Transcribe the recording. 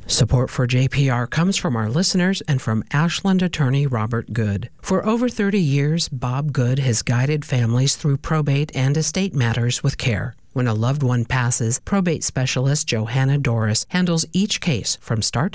Support for JPR comes from our listeners and from Ashland attorney Robert Good. For over 30 years, Bob Good has guided families through probate and estate matters with care. When a loved one passes, probate specialist Johanna Doris handles each case from start